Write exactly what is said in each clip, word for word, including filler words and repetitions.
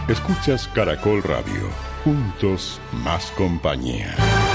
Escuchas Caracol Radio. Juntos, más compañía.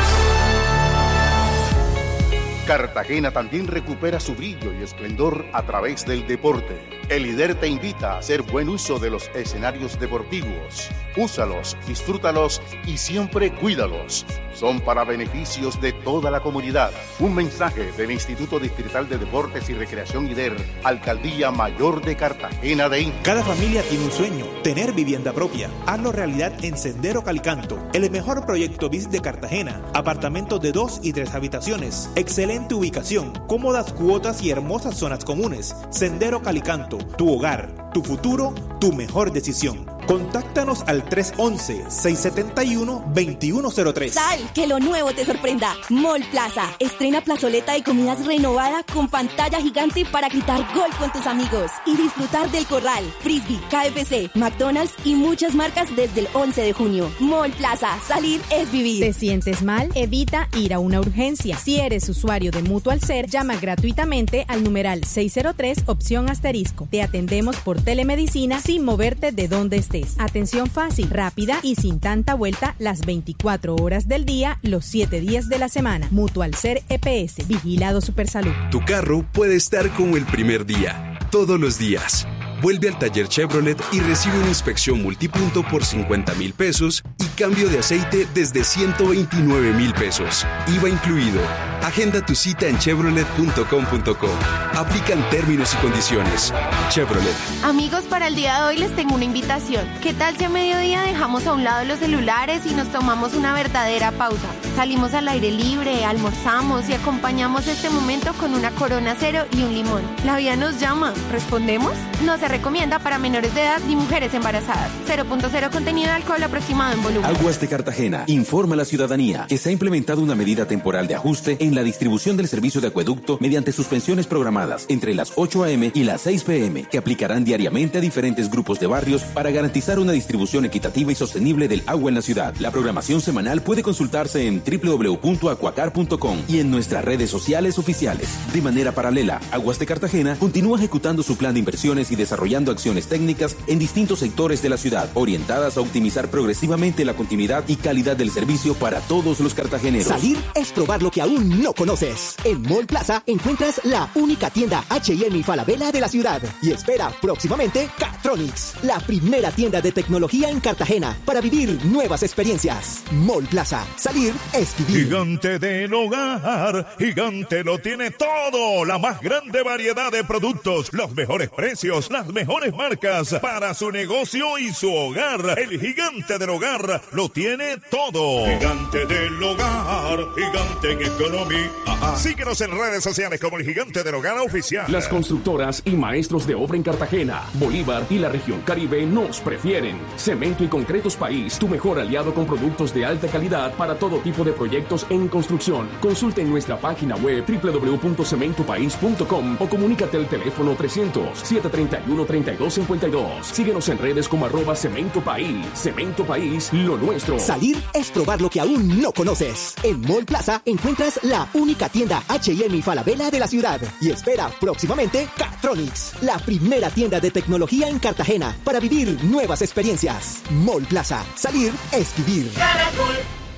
Cartagena también recupera su brillo y esplendor a través del deporte. El líder te invita a hacer buen uso de los escenarios deportivos. Úsalos, disfrútalos y siempre cuídalos. Son para beneficios de toda la comunidad. Un mensaje del Instituto Distrital de Deportes y Recreación I D E R, Alcaldía Mayor de Cartagena de Indias. Cada familia tiene un sueño, tener vivienda propia. Hazlo realidad en Sendero Calicanto, el mejor proyecto B I S de Cartagena. Apartamentos de dos y tres habitaciones. Excelente ubicación, cómodas cuotas y hermosas zonas comunes. Sendero Calicanto, tu hogar, tu futuro, tu mejor decisión. Contáctanos al tres once, seis setenta y uno, veintiuno cero tres. Sal, que lo nuevo te sorprenda. Mall Plaza estrena plazoleta de comidas renovada con pantalla gigante para gritar gol con tus amigos y disfrutar del Corral, Frisbee, K F C, McDonald's y muchas marcas desde el once de junio. Mall Plaza, salir es vivir. ¿Te sientes mal? Evita ir a una urgencia. Si eres usuario de Mutual Ser, llama gratuitamente al numeral seis cero tres opción asterisco. Te atendemos por telemedicina sin moverte de donde estés. Atención fácil, rápida y sin tanta vuelta las veinticuatro horas del día, los siete días de la semana. Mutual Ser E P S, Vigilado Supersalud. Tu carro puede estar como el primer día, todos los días. Vuelve al taller Chevrolet y recibe una inspección multipunto por cincuenta mil pesos y cambio de aceite desde ciento veintinueve mil pesos. I V A incluido. Agenda tu cita en chevrolet punto com punto co. Aplican términos y condiciones. Chevrolet. Amigos, para el día de hoy les tengo una invitación. ¿Qué tal si a mediodía dejamos a un lado los celulares y nos tomamos una verdadera pausa? Salimos al aire libre, almorzamos y acompañamos este momento con una Corona Cero y un limón. La vida nos llama. ¿Respondemos? No se recomienda para menores de edad ni mujeres embarazadas. cero punto cero contenido de alcohol aproximado en volumen. Aguas de Cartagena informa a la ciudadanía que se ha implementado una medida temporal de ajuste en la distribución del servicio de acueducto mediante suspensiones programadas entre las ocho a eme y las seis pe eme que aplicarán diariamente a diferentes grupos de barrios para garantizar una distribución equitativa y sostenible del agua en la ciudad. La programación semanal puede consultarse en doble u doble u doble u punto acuacar punto com y en nuestras redes sociales oficiales. De manera paralela, Aguas de Cartagena continúa ejecutando su plan de inversiones y desarrollando acciones técnicas en distintos sectores de la ciudad, orientadas a optimizar progresivamente la continuidad y calidad del servicio para todos los cartageneros. Salir es probar lo que aún no conoces. En Mall Plaza encuentras la única tienda H y M y Falabella de la ciudad. Y espera próximamente Catronics, la primera tienda de tecnología en Cartagena para vivir nuevas experiencias. Mall Plaza, salir es vivir. Gigante del hogar, Gigante lo tiene todo, la más grande variedad de productos, los mejores precios, las mejores marcas para su negocio y su hogar. El Gigante del hogar lo tiene todo. Gigante del hogar, Gigante en economía. Ajá. Síguenos en redes sociales como el Gigante del hogar oficial. Las constructoras y maestros de obra en Cartagena, Bolívar y la región Caribe nos prefieren. Cemento y Concretos País, tu mejor aliado con productos de alta calidad para todo tipo de proyectos en construcción. Consulta en nuestra página web doble u doble u doble u punto cemento país punto com o comunícate al teléfono trescientos, setecientos treinta y uno, treinta y dos cincuenta y dos. Síguenos en redes como arroba Cemento País. Cemento País, lo nuestro. Salir es probar lo que aún no conoces. En Mall Plaza encuentras la única tienda H y M y Falabella de la ciudad. Y espera próximamente Catronics, la primera tienda de tecnología en Cartagena para vivir nuevas experiencias. Mall Plaza, salir es vivir. Caracol.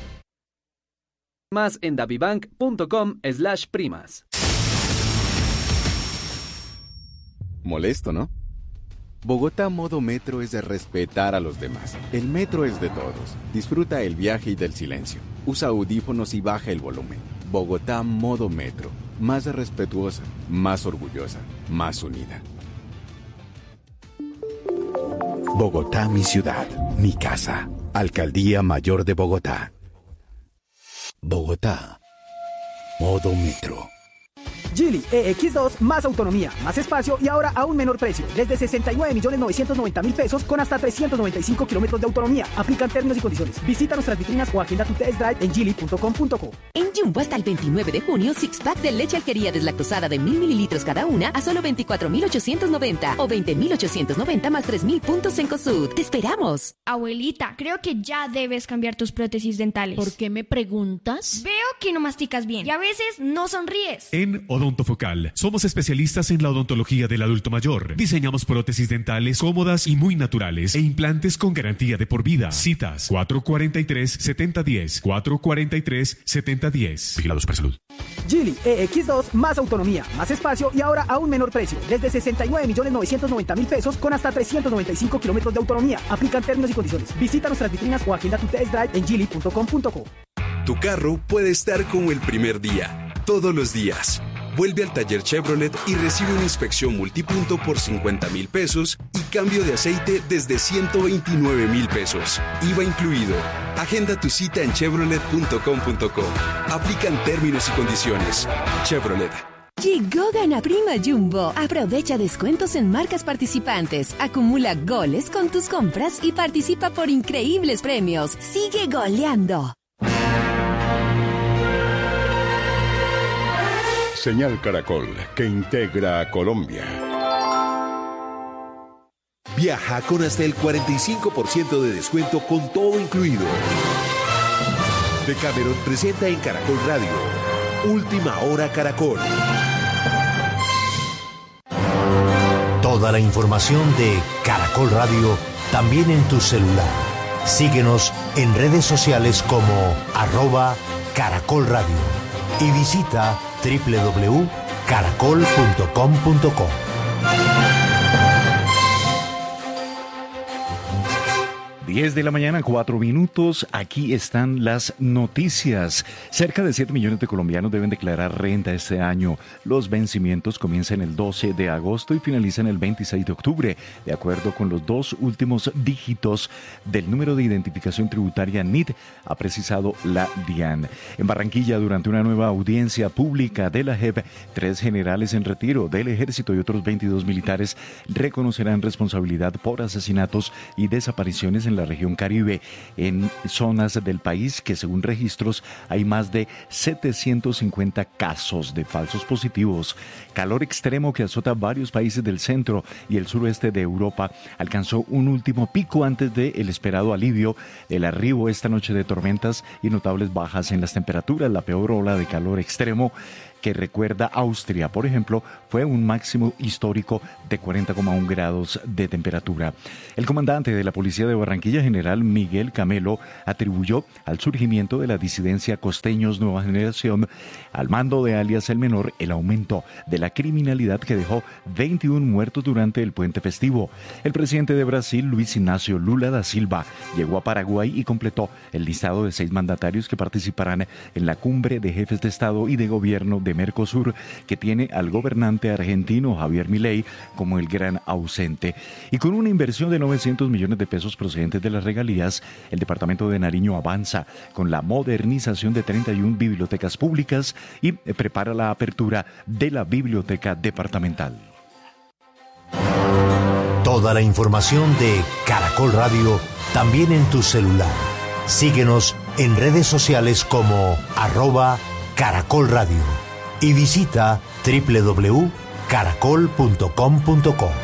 Más en davibank punto com slash primas. Molesto, ¿no? Bogotá Modo Metro es de respetar a los demás. El metro es de todos. Disfruta el viaje y del silencio. Usa audífonos y baja el volumen. Bogotá Modo Metro. Más respetuosa, más orgullosa, más unida. Bogotá, mi ciudad, mi casa. Alcaldía Mayor de Bogotá. Bogotá. Modo Metro. Geely E X dos, más autonomía, más espacio y ahora a un menor precio. Desde sesenta y nueve millones novecientos noventa mil pesos con hasta trescientos noventa y cinco kilómetros de autonomía. Aplican términos y condiciones. Visita nuestras vitrinas o agenda tu test drive en geely punto com punto co. En Jumbo hasta el veintinueve de junio, six pack de leche alquería deslactosada de mil mililitros cada una a solo veinticuatro mil ochocientos noventa o veinte mil ochocientos noventa más tres mil puntos en Cosud. ¡Te esperamos! Abuelita, creo que ya debes cambiar tus prótesis dentales. ¿Por qué me preguntas? Veo que no masticas bien y a veces no sonríes. En Odonto Odontofocal. Somos especialistas en la odontología del adulto mayor. Diseñamos prótesis dentales cómodas y muy naturales e implantes con garantía de por vida. Citas cuatro cuatro tres, siete cero uno cero, cuatro cuatro tres, siete cero uno cero. Vigilados por salud. Geely E X dos, más autonomía, más espacio y ahora a un menor precio. Desde sesenta y nueve millones novecientos noventa mil pesos con hasta trescientos noventa y cinco kilómetros de autonomía. Aplican términos y condiciones. Visita nuestras vitrinas o agenda tu test drive en geely punto com punto co. Tu carro puede estar como el primer día, todos los días. Vuelve al taller Chevrolet y recibe una inspección multipunto por cincuenta mil pesos y cambio de aceite desde ciento veintinueve mil pesos. I V A incluido. Agenda tu cita en chevrolet punto com punto co. Aplican términos y condiciones. Chevrolet. Llegó Gana Prima Jumbo. Aprovecha descuentos en marcas participantes. Acumula goles con tus compras y participa por increíbles premios. Sigue goleando. Señal Caracol, que integra a Colombia. Viaja con hasta el cuarenta y cinco por ciento de descuento con todo incluido. Decameron presenta en Caracol Radio Última Hora Caracol. Toda la información de Caracol Radio también en tu celular. Síguenos en redes sociales como arroba Caracol Radio y visita doble u doble u doble u punto caracol punto com punto co. diez de la mañana, cuatro minutos. Aquí están las noticias. Cerca de siete millones de colombianos deben declarar renta este año. Los vencimientos comienzan el doce de agosto y finalizan el veintiséis de octubre, de acuerdo con los dos últimos dígitos del número de identificación tributaria N I T, ha precisado la DIAN. En Barranquilla, durante una nueva audiencia pública de la J E P, tres generales en retiro del ejército y otros veintidós militares reconocerán responsabilidad por asesinatos y desapariciones en la región Caribe, en zonas del país que, según registros, hay más de setecientos cincuenta casos de falsos positivos. Calor extremo que azota varios países del centro y el suroeste de Europa alcanzó un último pico antes del esperado alivio del arribo esta noche de tormentas y notables bajas en las temperaturas. La peor ola de calor extremo que recuerda Austria, por ejemplo, fue un máximo histórico de cuarenta coma uno grados de temperatura. El comandante de la Policía de Barranquilla, general Miguel Camelo, atribuyó al surgimiento de la disidencia Costeños Nueva Generación, al mando de alias El Menor, el aumento de la criminalidad que dejó veintiún muertos durante el puente festivo. El presidente de Brasil, Luis Ignacio Lula da Silva, llegó a Paraguay y completó el listado de seis mandatarios que participarán en la cumbre de jefes de Estado y de Gobierno de Mercosur, que tiene al gobernante argentino Javier Milei como el gran ausente. Y con una inversión de novecientos millones de pesos procedentes de las regalías, el departamento de Nariño avanza con la modernización de treinta y una bibliotecas públicas y prepara la apertura de la biblioteca departamental. Toda la información de Caracol Radio también en tu celular. Síguenos en redes sociales como arroba Caracol Radio y visita doble u doble u doble u punto caracol punto com punto co.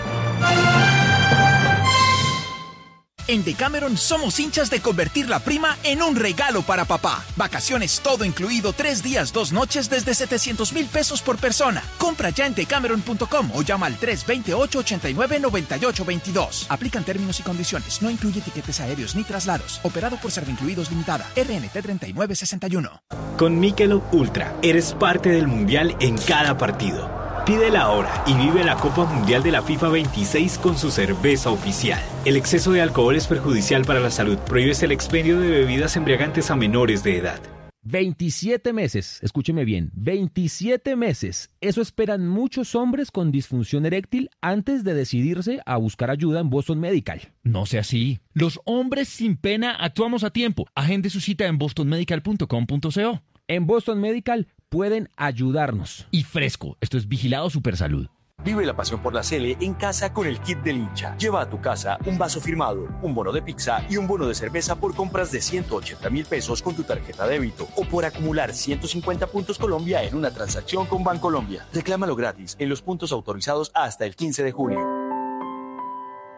En Decameron somos hinchas de convertir la prima en un regalo para papá. Vacaciones todo incluido, tres días, dos noches desde setecientos mil pesos por persona. Compra ya en decameron punto com o llama al tres dos ocho, ocho nueve, nueve ocho dos dos. Aplican términos y condiciones. No incluye tiquetes aéreos ni traslados. Operado por Servincluidos Limitada. R N T treinta y nueve sesenta y uno. Con Michelob Ultra eres parte del mundial en cada partido. Pídela ahora y vive la Copa Mundial de la FIFA veintiséis con su cerveza oficial. El exceso de alcohol es perjudicial para la salud. Prohíbes el expendio de bebidas embriagantes a menores de edad. veintisiete meses, escúcheme bien, veintisiete meses. Eso esperan muchos hombres con disfunción eréctil antes de decidirse a buscar ayuda en Boston Medical. No sea así. Los hombres sin pena actuamos a tiempo. Agende su cita en boston medical punto com punto co. En Boston Medical pueden ayudarnos. Y fresco, esto es Vigilado Supersalud. Vive la pasión por la Sele en casa con el kit del hincha. Lleva a tu casa un vaso firmado, un bono de pizza y un bono de cerveza por compras de ciento ochenta mil pesos con tu tarjeta débito o por acumular ciento cincuenta puntos Colombia en una transacción con Bancolombia. Reclámalo gratis en los puntos autorizados hasta el quince de julio.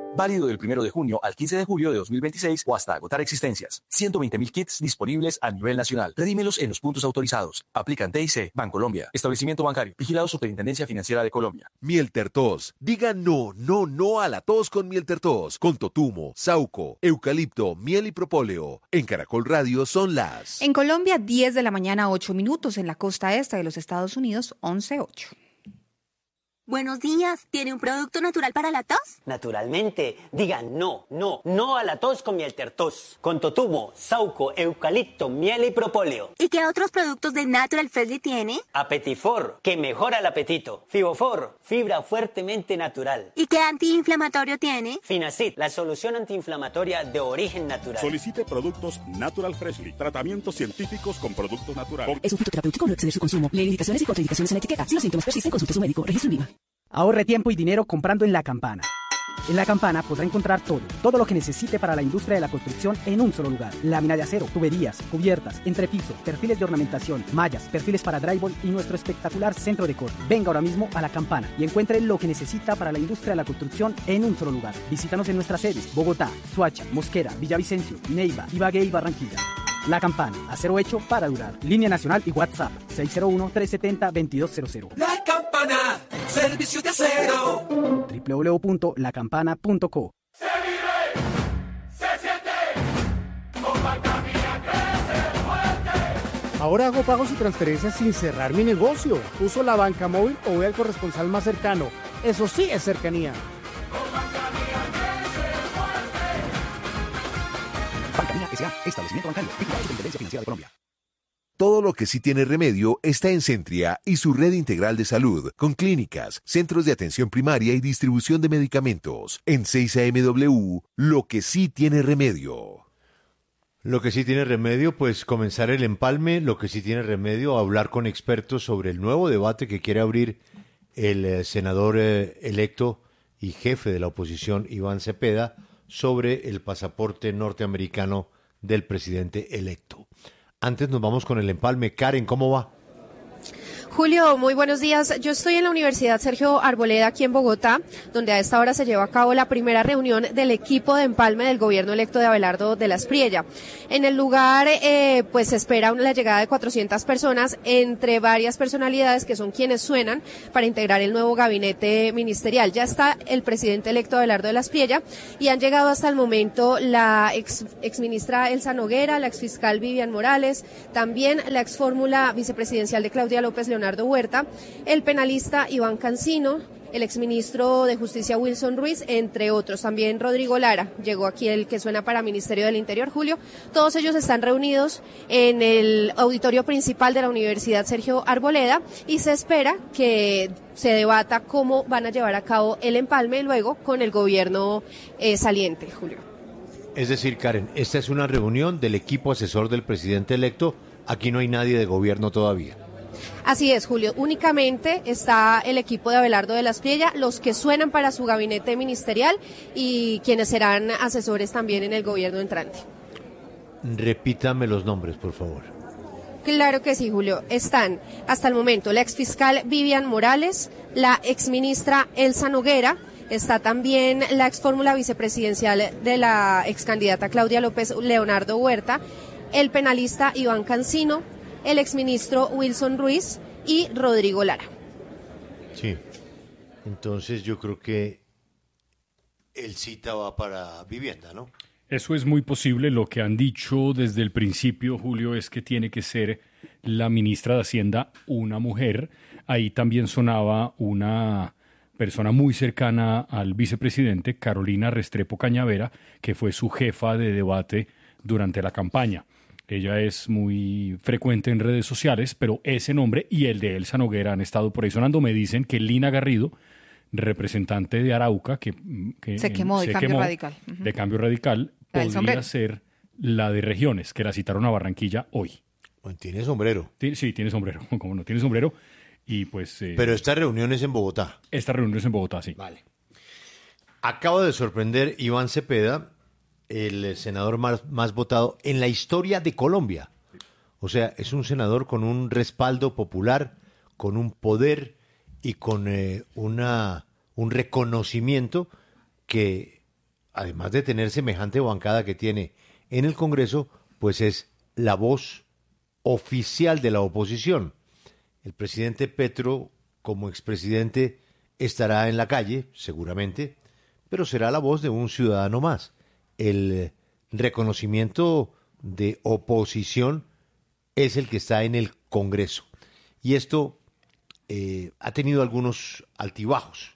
Válido del primero de junio al quince de julio de dos mil veintiséis o hasta agotar existencias. ciento veinte mil kits disponibles a nivel nacional. Redímelos en los puntos autorizados. Aplican T I C, Bancolombia. Establecimiento bancario. Vigilado Superintendencia Financiera de Colombia. Miel Tertos. Diga no, no, no a la tos con Miel Tertos. Con totumo, sauco, eucalipto, miel y propóleo. En Caracol Radio son las... En Colombia, diez de la mañana, ocho minutos. En la costa este de los Estados Unidos, once ocho. Buenos días, ¿tiene un producto natural para la tos? Naturalmente, diga no, no, no a la tos con Miel Tertos. Con totumo, sauco, eucalipto, miel y propóleo. ¿Y qué otros productos de Natural Freshly tiene? Apetifor, que mejora el apetito. Fibofor, fibra fuertemente natural. ¿Y qué antiinflamatorio tiene? Finacid, la solución antiinflamatoria de origen natural. Solicite productos Natural Freshly. Tratamientos científicos con productos naturales. Es un fitoterapéutico, no exceder su consumo. Lee indicaciones y contraindicaciones en la etiqueta. Si los síntomas persisten, consulte a su médico. Registro en Viva. Ahorre tiempo y dinero comprando en La Campana. En La Campana podrá encontrar todo, todo lo que necesite para la industria de la construcción en un solo lugar. Lámina de acero, tuberías, cubiertas, entrepiso, perfiles de ornamentación, mallas, perfiles para drywall y nuestro espectacular centro de corte. Venga ahora mismo a La Campana y encuentre lo que necesita para la industria de la construcción en un solo lugar. Visítanos en nuestras sedes: Bogotá, Soacha, Mosquera, Villavicencio, Neiva, Ibagué y Barranquilla. La Campana, acero hecho para durar. Línea nacional y WhatsApp seis cero uno, tres siete cero, dos dos cero cero. La Campana, servicio de acero. doble u doble u doble u punto la campana punto co. Se vive, se siente, con banca mía crece fuerte. Ahora hago pagos y transferencias sin cerrar mi negocio. Uso la banca móvil o voy al corresponsal más cercano. Eso sí es cercanía. Banca Mía S A, establecimiento bancario, vigilado Superintendencia Financiera de Colombia. Todo lo que sí tiene remedio está en Centria y su red integral de salud, con clínicas, centros de atención primaria y distribución de medicamentos. En seis A M W, lo que sí tiene remedio. Lo que sí tiene remedio, pues comenzar el empalme. Lo que sí tiene remedio, hablar con expertos sobre el nuevo debate que quiere abrir el eh, senador eh, electo y jefe de la oposición, Iván Cepeda, sobre el pasaporte norteamericano del presidente electo. Antes nos vamos con el empalme. Karen, ¿cómo va? Julio, muy buenos días. Yo estoy en la Universidad Sergio Arboleda, aquí en Bogotá, donde a esta hora se lleva a cabo la primera reunión del equipo de empalme del gobierno electo de Abelardo de la Espriella. En el lugar, eh, pues se espera la llegada de cuatrocientas personas, entre varias personalidades que son quienes suenan para integrar el nuevo gabinete ministerial. Ya está el presidente electo Abelardo de la Espriella y han llegado hasta el momento la ex, exministra Elsa Noguera, la exfiscal Vivian Morales, también la exfórmula vicepresidencial de Claudia López León, Leonardo Huerta, el penalista Iván Cancino, el exministro de Justicia Wilson Ruiz, entre otros. También Rodrigo Lara, llegó aquí el que suena para Ministerio del Interior, Julio. Todos ellos están reunidos en el auditorio principal de la Universidad Sergio Arboleda y se espera que se debata cómo van a llevar a cabo el empalme luego con el gobierno eh, saliente, Julio. Es decir, Karen, esta es una reunión del equipo asesor del presidente electo. Aquí no hay nadie de gobierno todavía. Así es, Julio. Únicamente está el equipo de Abelardo de la Espriella, los que suenan para su gabinete ministerial y quienes serán asesores también en el gobierno entrante. Repítame los nombres, por favor. Claro que sí, Julio. Están hasta el momento la exfiscal Vivian Morales, la exministra Elsa Noguera, está también la exfórmula vicepresidencial de la excandidata Claudia López Leonardo Huerta, el penalista Iván Cancino, el exministro Wilson Ruiz y Rodrigo Lara. Sí, entonces yo creo que el cita va para vivienda, ¿no? Eso es muy posible. Lo que han dicho desde el principio, Julio, es que tiene que ser la ministra de Hacienda una mujer. Ahí también sonaba una persona muy cercana al vicepresidente, Carolina Restrepo Cañavera, que fue su jefa de debate durante la campaña. Ella es muy frecuente en redes sociales, pero ese nombre y el de Elsa Noguera han estado por ahí sonando. Me dicen que Lina Garrido, representante de Arauca, que, que se quemó de se Cambio quemó, Radical. Uh-huh. De Cambio Radical, La podría ser la de Regiones, que la citaron a Barranquilla hoy. Bueno, tiene sombrero. Sí, tiene sombrero, como no tiene sombrero. Y pues. Eh, pero esta reunión es en Bogotá. Esta reunión es en Bogotá, sí. Vale. Acaba de sorprender Iván Cepeda, el senador más, más votado en la historia de Colombia. O sea, es un senador con un respaldo popular, con un poder y con eh, una, un reconocimiento que además de tener semejante bancada que tiene en el Congreso, pues es la voz oficial de la oposición. El presidente Petro, como expresidente, estará en la calle, seguramente, pero será la voz de un ciudadano más. El reconocimiento de oposición es el que está en el Congreso. Y esto eh, ha tenido algunos altibajos.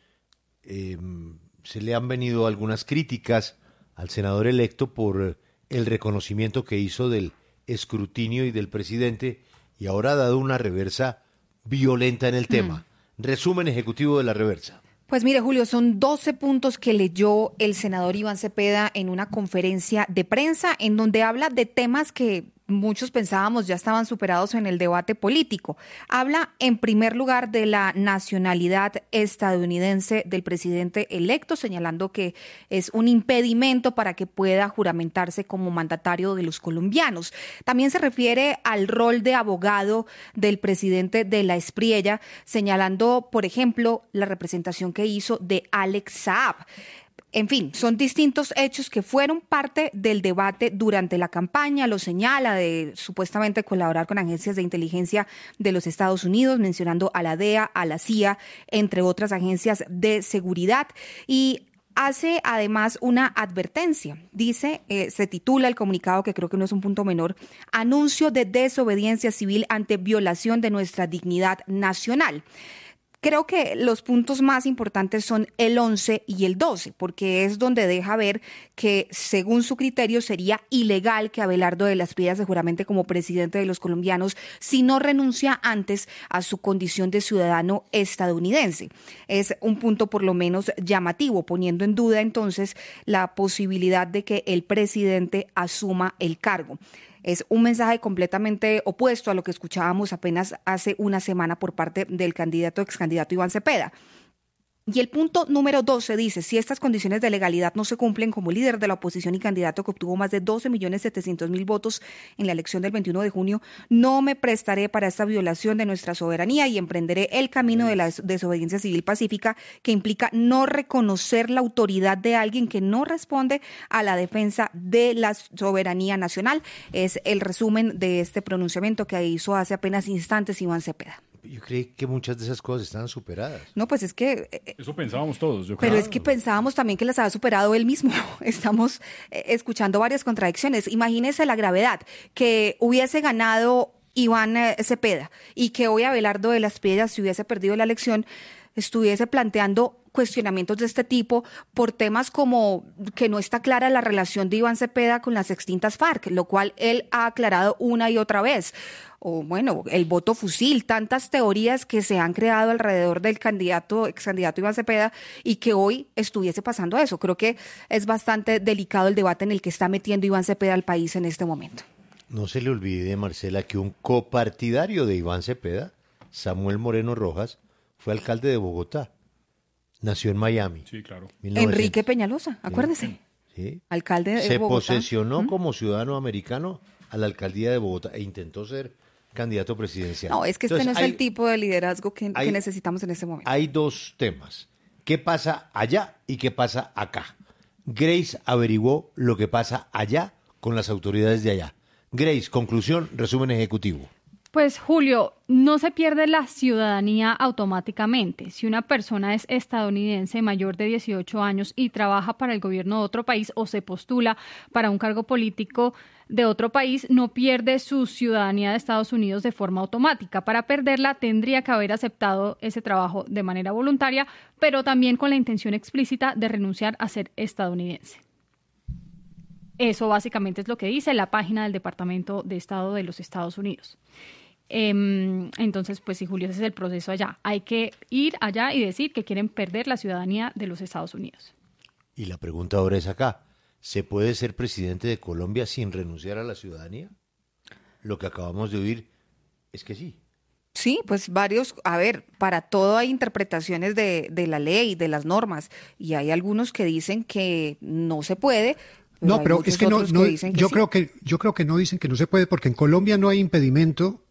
Eh, se le han venido algunas críticas al senador electo por el reconocimiento que hizo del escrutinio y del presidente, y ahora ha dado una reversa violenta en el tema. Mm. Resumen ejecutivo de la reversa. Pues mire, Julio, son doce puntos que leyó el senador Iván Cepeda en una conferencia de prensa en donde habla de temas que muchos pensábamos ya estaban superados en el debate político. Habla, en primer lugar, de la nacionalidad estadounidense del presidente electo, señalando que es un impedimento para que pueda juramentarse como mandatario de los colombianos. También se refiere al rol de abogado del presidente de la Espriella, señalando, por ejemplo, la representación que hizo de Alex Saab. En fin, son distintos hechos que fueron parte del debate durante la campaña. Lo señala de supuestamente colaborar con agencias de inteligencia de los Estados Unidos, mencionando a la D E A, a la C I A, entre otras agencias de seguridad. Y hace además una advertencia. Dice, eh, se titula el comunicado, que creo que no es un punto menor, anuncio de desobediencia civil ante violación de nuestra dignidad nacional. Creo que los puntos más importantes son el once y el doce, porque es donde deja ver que, según su criterio, sería ilegal que Abelardo de la Espriella se juramente como presidente de los colombianos si no renuncia antes a su condición de ciudadano estadounidense. Es un punto por lo menos llamativo, poniendo en duda entonces la posibilidad de que el presidente asuma el cargo. Es un mensaje completamente opuesto a lo que escuchábamos apenas hace una semana por parte del candidato, ex candidato Iván Cepeda. Y el punto número doce dice, si estas condiciones de legalidad no se cumplen, como líder de la oposición y candidato que obtuvo más de doce millones setecientos mil votos en la elección del veintiuno de junio, no me prestaré para esta violación de nuestra soberanía y emprenderé el camino de la desobediencia civil pacífica, que implica no reconocer la autoridad de alguien que no responde a la defensa de la soberanía nacional. Es el resumen de este pronunciamiento que hizo hace apenas instantes Iván Cepeda. Yo creí que muchas de esas cosas estaban superadas. No, pues es que... Eh, Eso pensábamos todos, yo creo. Pero es que pensábamos también que las había superado él mismo. Estamos eh, escuchando varias contradicciones. Imagínese la gravedad, que hubiese ganado Iván eh, Cepeda y que hoy Abelardo de la Espriella, si hubiese perdido la elección, estuviese planteando cuestionamientos de este tipo por temas como que no está clara la relación de Iván Cepeda con las extintas FARC, lo cual él ha aclarado una y otra vez. O bueno, el voto fusil, tantas teorías que se han creado alrededor del candidato, ex candidato Iván Cepeda, y que hoy estuviese pasando eso. Creo que es bastante delicado el debate en el que está metiendo Iván Cepeda al país en este momento. No se le olvide, Marcela, que un copartidario de Iván Cepeda, Samuel Moreno Rojas, fue alcalde de Bogotá. Nació en Miami. Sí, claro. mil novecientos Enrique Peñalosa, acuérdese. Sí. Alcalde de Se Bogotá. Se posesionó ¿Mm? como ciudadano americano a la alcaldía de Bogotá e intentó ser candidato presidencial. No, es que este Entonces, no es hay, el tipo de liderazgo que, hay, que necesitamos en este momento. Hay dos temas. ¿Qué pasa allá y qué pasa acá? Grace averiguó lo que pasa allá con las autoridades de allá. Grace, conclusión, resumen ejecutivo. Pues Julio, no se pierde la ciudadanía automáticamente. Si una persona es estadounidense mayor de dieciocho años y trabaja para el gobierno de otro país o se postula para un cargo político de otro país, no pierde su ciudadanía de Estados Unidos de forma automática. Para perderla tendría que haber aceptado ese trabajo de manera voluntaria, pero también con la intención explícita de renunciar a ser estadounidense. Eso básicamente es lo que dice la página del Departamento de Estado de los Estados Unidos. Entonces, pues sí, Julio, ese es el proceso allá. Hay que ir allá y decir que quieren perder la ciudadanía de los Estados Unidos. Y la pregunta ahora es acá. ¿Se puede ser presidente de Colombia sin renunciar a la ciudadanía? Lo que acabamos de oír es que sí. Sí, pues varios, a ver, para todo hay interpretaciones de, de la ley, de las normas, y hay algunos que dicen que no se puede. No, pero es que no, no que yo sí. creo que yo creo que no dicen que no se puede porque en Colombia no hay impedimento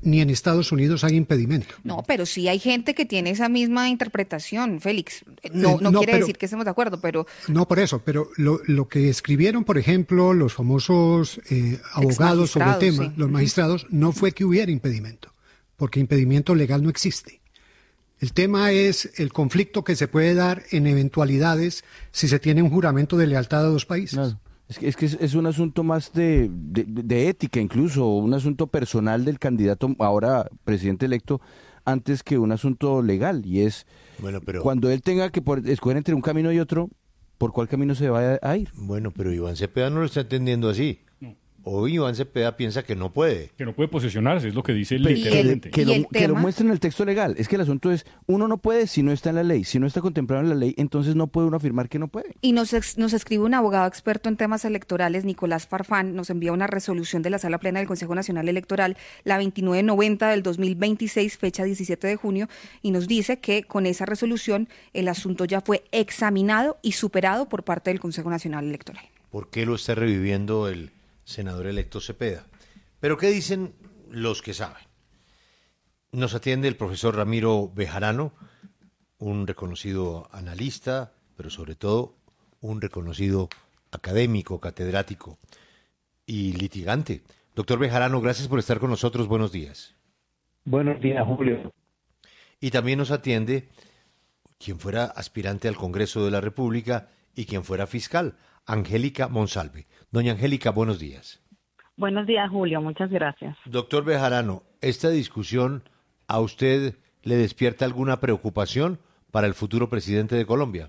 ni en Estados Unidos hay impedimento. No, pero sí hay gente que tiene esa misma interpretación, Félix. No, no, no quiere pero, decir que estemos de acuerdo, pero... No, por eso, pero lo, lo que escribieron, por ejemplo, los famosos eh, abogados sobre el tema, sí. los magistrados, no fue que hubiera impedimento, porque impedimento legal no existe. El tema es el conflicto que se puede dar en eventualidades si se tiene un juramento de lealtad a dos países. No. Es que, es que es un asunto más de, de, de ética, incluso un asunto personal del candidato ahora presidente electo, antes que un asunto legal. Y es bueno, pero, cuando él tenga que por, escoger entre un camino y otro, ¿por cuál camino se va a ir? Bueno, pero Iván Cepeda no lo está entendiendo así. No. Hoy Iván Cepeda piensa que no puede. Que no puede posesionarse, es lo que dice Pero, literalmente. Que, que, lo, que lo muestren en el texto legal. Es que el asunto es, uno no puede si no está en la ley. Si no está contemplado en la ley, entonces no puede uno afirmar que no puede. Y nos, ex, nos escribe un abogado experto en temas electorales, Nicolás Farfán, nos envía una resolución de la Sala Plena del Consejo Nacional Electoral, la veintinueve noventa del dos mil veintiséis, fecha diecisiete de junio, y nos dice que con esa resolución el asunto ya fue examinado y superado por parte del Consejo Nacional Electoral. ¿Por qué lo está reviviendo el senador electo Cepeda? Pero ¿qué dicen los que saben? Nos atiende el profesor Ramiro Bejarano, un reconocido analista, pero sobre todo un reconocido académico, catedrático y litigante. Doctor Bejarano, gracias por estar con nosotros. Buenos días. Buenos días, Julio. Y también nos atiende quien fuera aspirante al Congreso de la República y quien fuera fiscal, Angélica Monsalve. Doña Angélica, buenos días. Buenos días, Julio, muchas gracias. Doctor Bejarano, ¿esta discusión a usted le despierta alguna preocupación para el futuro presidente de Colombia?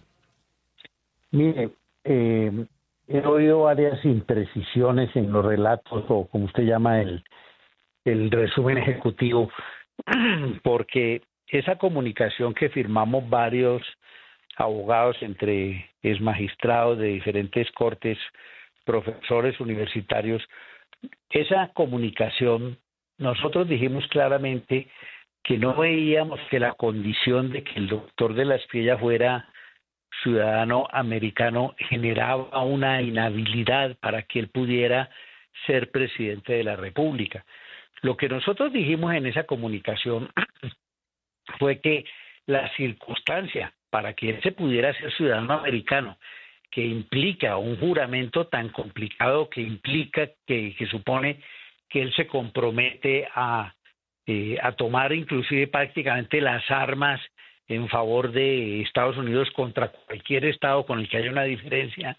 Mire, eh, he oído varias imprecisiones en los relatos, o como usted llama el, el resumen ejecutivo, porque esa comunicación que firmamos varios abogados entre exmagistrados de diferentes cortes, profesores universitarios, esa comunicación, nosotros dijimos claramente que no veíamos que la condición de que el doctor de la Espriella fuera ciudadano americano generaba una inhabilidad para que él pudiera ser presidente de la República. Lo que nosotros dijimos en esa comunicación fue que la circunstancia para que él se pudiera ser ciudadano americano, que implica un juramento tan complicado, que implica, que, que supone que él se compromete a, eh, a tomar inclusive prácticamente las armas en favor de Estados Unidos contra cualquier estado con el que haya una diferencia,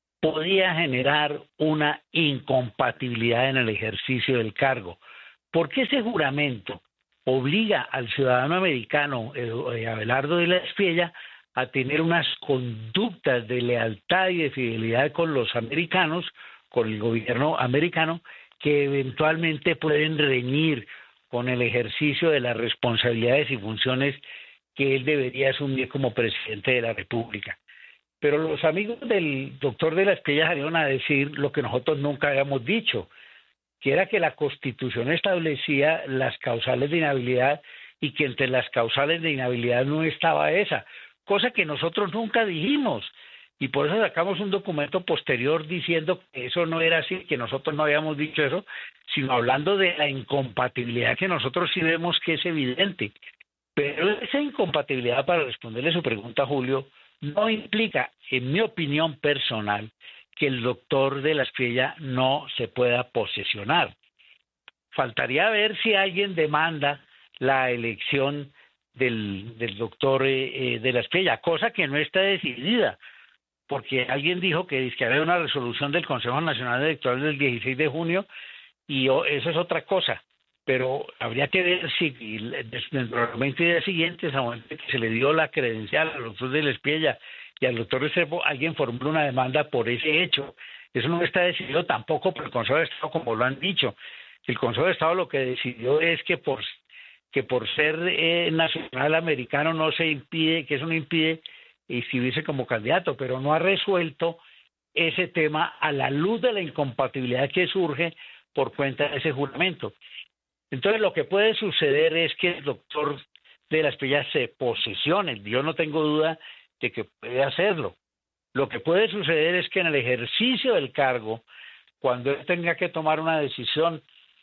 podía generar una incompatibilidad en el ejercicio del cargo. ¿Por qué ese juramento obliga al ciudadano americano, eh, Abelardo de la Espriella, a tener unas conductas de lealtad y de fidelidad con los americanos, con el gobierno americano, que eventualmente pueden reñir con el ejercicio de las responsabilidades y funciones que él debería asumir como presidente de la República? Pero los amigos del doctor de la Espriella salieron a decir lo que nosotros nunca habíamos dicho, que era que la Constitución establecía las causales de inhabilidad y que entre las causales de inhabilidad no estaba esa, cosa que nosotros nunca dijimos, y por eso sacamos un documento posterior diciendo que eso no era así, que nosotros no habíamos dicho eso, sino hablando de la incompatibilidad que nosotros sí vemos que es evidente. Pero esa incompatibilidad, para responderle su pregunta, Julio, no implica, en mi opinión personal, que el doctor de la Espriella no se pueda posesionar. Faltaría ver si alguien demanda la elección del, del doctor eh, eh, de la Espriella, cosa que no está decidida, porque alguien dijo que, que había una resolución del Consejo Nacional Electoral del dieciséis de junio y oh, eso es otra cosa, pero habría que ver si dentro de los veinte días siguientes, a momento que se le dio la credencial al doctor de la Espriella y al doctor Restrepo, alguien formuló una demanda por ese hecho. Eso no está decidido tampoco por el Consejo de Estado, como lo han dicho. El Consejo de Estado lo que decidió es que por que por ser eh, nacional americano no se impide, que eso no impide inscribirse como candidato, pero no ha resuelto ese tema a la luz de la incompatibilidad que surge por cuenta de ese juramento. Entonces lo que puede suceder es que el doctor de la Espriella se posesione. Yo no tengo duda de que puede hacerlo. Lo que puede suceder es que en el ejercicio del cargo, cuando él tenga que tomar una decisión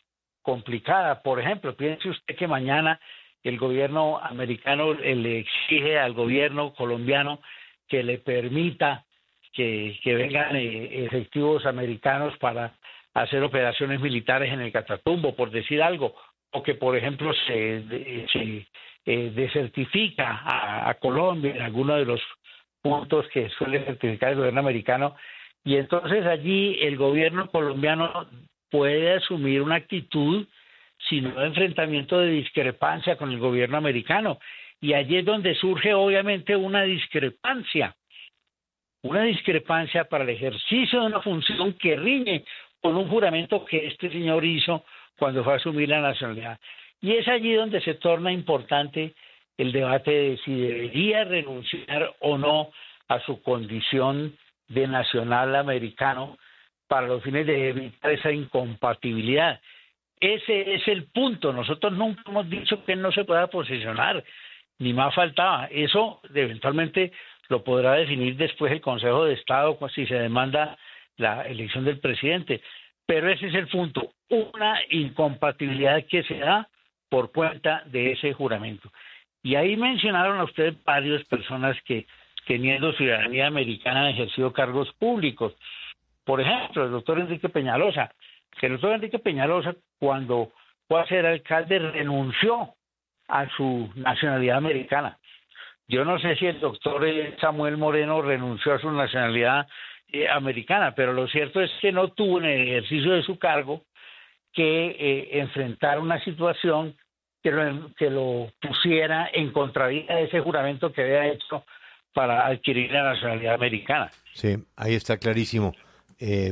complicada. Por ejemplo, piense usted que mañana el gobierno americano le exige al gobierno colombiano que le permita que, que vengan eh, efectivos americanos para hacer operaciones militares en el Catatumbo, por decir algo, o que, por ejemplo, se, se eh, desertifica a, a Colombia en alguno de los puntos que suele certificar el gobierno americano, y entonces allí el gobierno colombiano puede asumir una actitud, sino de enfrentamiento de discrepancia con el gobierno americano, y allí es donde surge obviamente una discrepancia, una discrepancia para el ejercicio de una función que riñe con un juramento que este señor hizo cuando fue a asumir la nacionalidad. Y es allí donde se torna importante el debate de si debería renunciar o no a su condición de nacional americano para los fines de evitar esa incompatibilidad. Ese es el punto. Nosotros nunca hemos dicho que no se pueda posesionar, ni más faltaba. Eso eventualmente lo podrá definir después el Consejo de Estado si se demanda la elección del presidente. Pero ese es el punto, una incompatibilidad que se da por cuenta de ese juramento. Y ahí mencionaron a ustedes varias personas que, teniendo ciudadanía americana, han ejercido cargos públicos. Por ejemplo, el doctor Enrique Peñalosa. Que el doctor Enrique Peñalosa, cuando fue a ser alcalde, renunció a su nacionalidad americana. Yo no sé si el doctor Samuel Moreno renunció a su nacionalidad eh, americana, pero lo cierto es que no tuvo en el ejercicio de su cargo que eh, enfrentar una situación que lo, que lo pusiera en contravía de ese juramento que había hecho para adquirir la nacionalidad americana. Sí, ahí está clarísimo. Eh,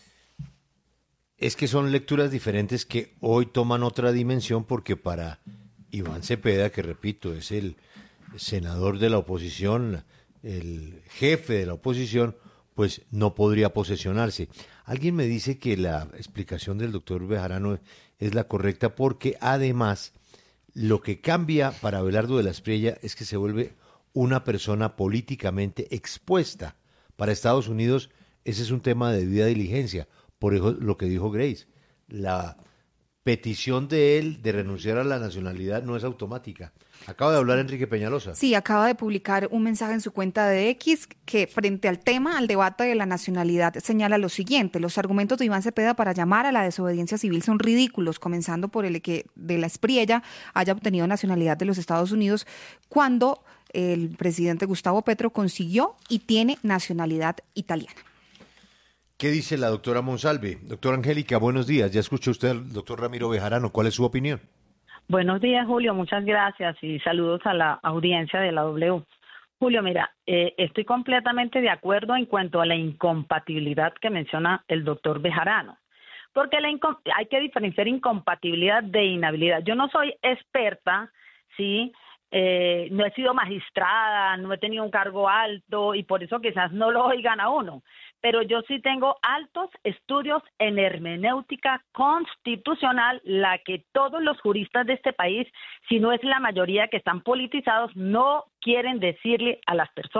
es que son lecturas diferentes que hoy toman otra dimensión, porque para Iván Cepeda, que repito, es el senador de la oposición, el jefe de la oposición, pues no podría posesionarse. Alguien me dice que la explicación del doctor Bejarano es la correcta, porque además lo que cambia para Abelardo de la Espriella es que se vuelve una persona políticamente expuesta. Para Estados Unidos ese es un tema de debida diligencia. Por eso lo que dijo Grace, la petición de él de renunciar a la nacionalidad no es automática. Acaba de hablar Enrique Peñalosa. Sí, acaba de publicar un mensaje en su cuenta de X que, frente al tema, al debate de la nacionalidad, señala lo siguiente: los argumentos de Iván Cepeda para llamar a la desobediencia civil son ridículos, comenzando por el que de la Espriella haya obtenido nacionalidad de los Estados Unidos cuando el presidente Gustavo Petro consiguió y tiene nacionalidad italiana. ¿Qué dice la doctora Monsalve? Doctora Angélica, buenos días. Ya escuchó usted al doctor Ramiro Bejarano. ¿Cuál es su opinión? Buenos días, Julio. Muchas gracias y saludos a la audiencia de la W. Julio, mira, eh, estoy completamente de acuerdo en cuanto a la incompatibilidad que menciona el doctor Bejarano. Porque la incom- hay que diferenciar incompatibilidad de inhabilidad. Yo no soy experta, ¿sí? Eh, no he sido magistrada, no he tenido un cargo alto y por eso quizás no lo oigan a uno. Pero yo sí tengo altos estudios en hermenéutica constitucional, la que todos los juristas de este país, si no es la mayoría que están politizados, no quieren decirle a las personas